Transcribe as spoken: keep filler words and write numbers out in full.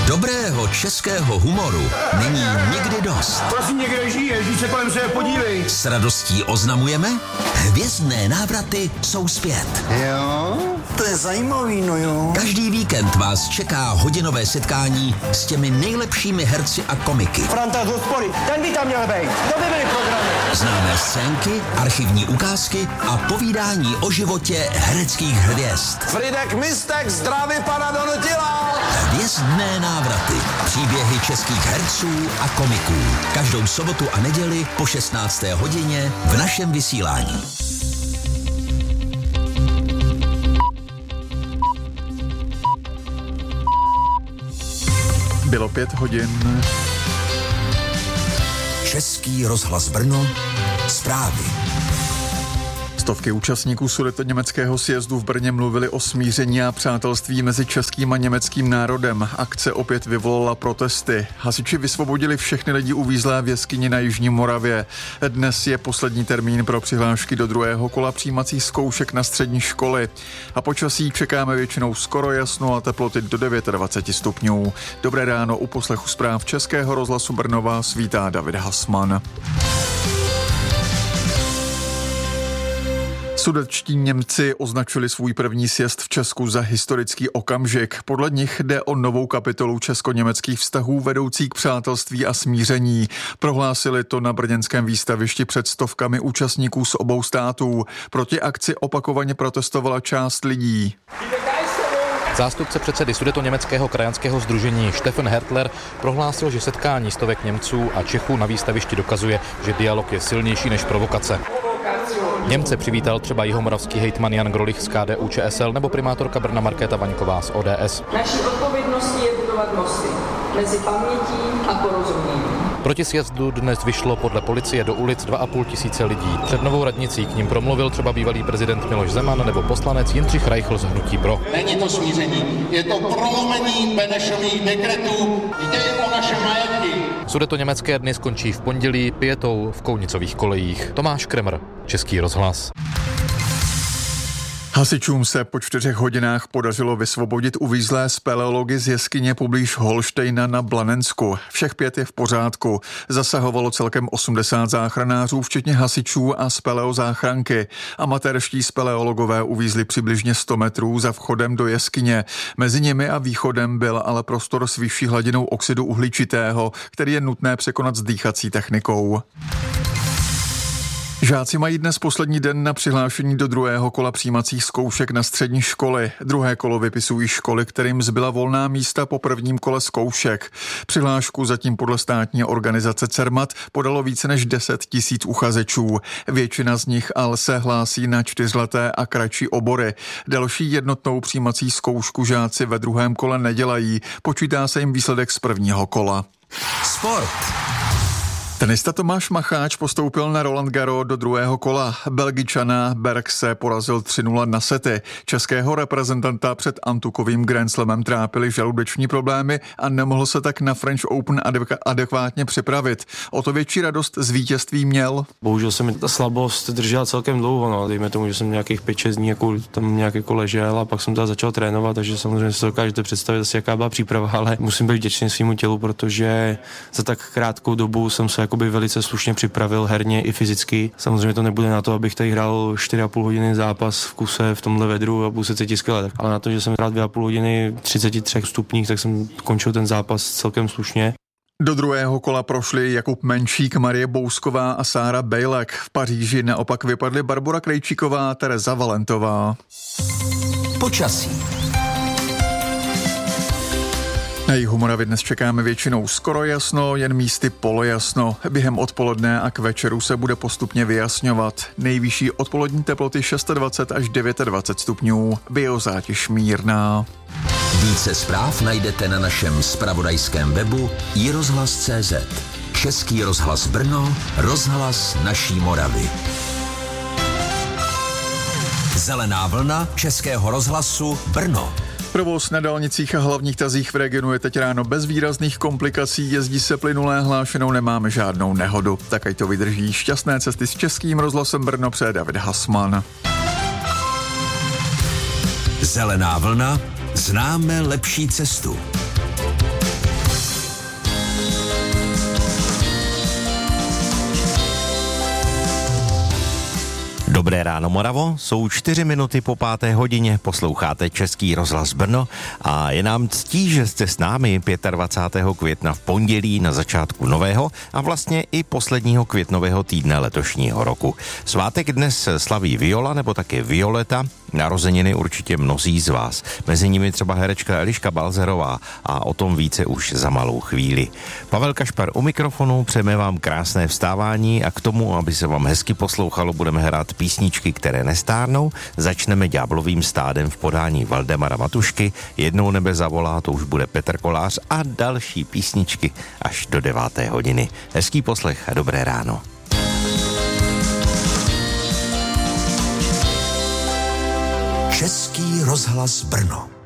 Dobrého českého humoru není nikdy dost. Prosím, někde žije, žij se kolem sebe, podívej. S radostí oznamujeme, hvězdné návraty jsou zpět. Jo, to je zajímavý, no jo. Každý víkend vás čeká hodinové setkání s těmi nejlepšími herci a komiky. Franta z hospody, ten by tam měl být. To by byly programy. Známé scénky, archivní ukázky a povídání o životě hereckých hvězd. Fridek Mistek, zdraví pana Donutila. Hvězdné návraty. Příběhy českých herců a komiků. Každou sobotu a neděli po šestnácté hodině v našem vysílání. Bylo pět hodin. Český rozhlas Brno. Zprávy. Stovky účastníků sudetoněmeckého sjezdu v Brně mluvili o smíření a přátelství mezi českým a německým národem. Akce opět vyvolala protesty. Hasiči vysvobodili všechny lidi uvízlé v jeskyni na Jižní Moravě. Dnes je poslední termín pro přihlášky do druhého kola přijímacích zkoušek na střední školy. A počasí čekáme většinou skoro jasno a teploty do dvacet devět stupňů. Dobré ráno, u poslechu zpráv Českého rozhlasu Brno vás vítá David Hasman. Sudetští Němci označili svůj první sjezd v Česku za historický okamžik. Podle nich jde o novou kapitolu česko-německých vztahů vedoucí k přátelství a smíření. Prohlásili to na brněnském výstavišti před stovkami účastníků z obou států. Proti akci opakovaně protestovala část lidí. Zástupce předsedy sudetoněmeckého krajanského sdružení Stefan Hertler prohlásil, že setkání stovek Němců a Čechů na výstavišti dokazuje, že dialog je silnější než provokace. Němce přivítal třeba jihomoravský hejtman Jan Grolich z K D U Č S L nebo primátorka Brna Markéta Vaňková z O D S. Naší odpovědností je budovat mosty mezi pamětí a porozuměním. Proti sjezdu dnes vyšlo podle policie do ulic dva a půl tisíce lidí. Před Novou radnicí k ním promluvil třeba bývalý prezident Miloš Zeman nebo poslanec Jindřich Reichl z hnutí Pro. Není to smíření, je to prolomení Benešových dekretů, jde o naše majetky. Sudetoněmecké dny skončí v pondělí pětou v Kounicových kolejích. Tomáš Kremr, Český rozhlas. Hasičům se po čtyřech hodinách podařilo vysvobodit uvízlé speleology z jeskyně poblíž Holštejna na Blanensku. Všech pět je v pořádku. Zasahovalo celkem osmdesát záchranářů, včetně hasičů a speleozáchranky. Amatérští speleologové uvízli přibližně sto metrů za vchodem do jeskyně. Mezi nimi a východem byl ale prostor s vyšší hladinou oxidu uhličitého, který je nutné překonat s dýchací technikou. Žáci mají dnes poslední den na přihlášení do druhého kola přijímacích zkoušek na střední školy. Druhé kolo vypisují školy, kterým zbyla volná místa po prvním kole zkoušek. Přihlášku zatím podle státní organizace Cermat podalo více než deset tisíc uchazečů. Většina z nich ale se hlásí na čtyřleté a kratší obory. Další jednotnou přijímací zkoušku žáci ve druhém kole nedělají. Počítá se jim výsledek z prvního kola. Sport. Tenista Tomáš Macháč postoupil na Roland Garros do druhého kola. Belgičana Berg se porazil tři nula na sety. Českého reprezentanta před antukovým Grand Slamem trápily žaludeční problémy a nemohl se tak na French Open adekvátně připravit. O to větší radost z vítězství měl. Bohužel se mi ta slabost držela celkem dlouho, no. Dejme tomu, že jsem nějakých pět šest dní jako, tam nějak jako ležel a pak jsem teda začal trénovat, takže samozřejmě se dokážete představit asi, jaká byla příprava, ale musím být vděčný svému tělu, protože za tak krátkou dobu jsem se jakoby velice slušně připravil herně i fyzicky. Samozřejmě to nebude na to, abych tady hrál čtyři a půl hodiny zápas v kuse v tomhle vedru a budu se cítit skvěle. Ale na to, že jsem hrál dvě a půl hodiny v třiceti třech stupních, tak jsem končil ten zápas celkem slušně. Do druhého kola prošli Jakub Menšík, Marie Bousková a Sára Bejlek. V Paříži naopak vypadly Barbora Krejčíková a Tereza Valentová. Počasí. Na jihu Moravy dnes čekáme většinou skoro jasno, jen místy polojasno. Během odpoledne a k večeru se bude postupně vyjasňovat. Nejvyšší odpolední teploty dvacet šest až dvacet devět stupňů, biozátěž mírná. Více zpráv najdete na našem zpravodajském webu i rozhlas tečka cé zet. Český rozhlas Brno, rozhlas naší Moravy. Zelená vlna Českého rozhlasu Brno. Provoz na dálnicích a hlavních tazích v regionu je teď ráno bez výrazných komplikací, jezdí se plynulé, hlášenou nemáme žádnou nehodu. Tak ať to vydrží. Šťastné cesty s Českým rozhlasem Brno přeje David Hasman. Zelená vlna, známe lepší cestu. Dobré ráno, Moravo, jsou čtyři minuty po páté hodině, posloucháte Český rozhlas Brno a je nám ctí, že jste s námi dvacátého pátého května v pondělí na začátku nového a vlastně i posledního květnového týdne letošního roku. Svátek dnes slaví Viola nebo také Violeta, narozeniny určitě mnozí z vás, mezi nimi třeba herečka Eliška Balzerová a o tom více už za malou chvíli. Pavel Kašpar u mikrofonu, přejeme vám krásné vstávání a k tomu, aby se vám hezky poslouchalo, budeme hrát písničky, které nestárnou. Začneme Ďáblovým stádem v podání Valdemara Matušky, Jednou nebe zavolá, to už bude Petr Kolář a další písničky až do deváté hodiny. Hezký poslech a dobré ráno. Český rozhlas Brno.